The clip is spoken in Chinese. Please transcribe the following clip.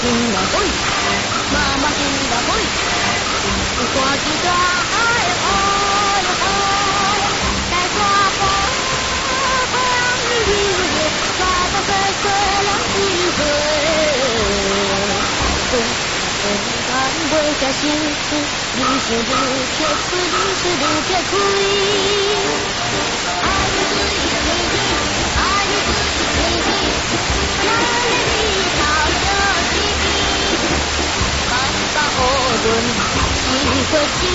心内火，妈妈心内火，看一大海海海，在沙坡浪里面，沙坡水水浪里水，看袂才幸福，你是愈吃亏，你是愈吃亏。爱你自己的脾气，爱你自己的脾气，让你讨得喜气，看把我论一颗心。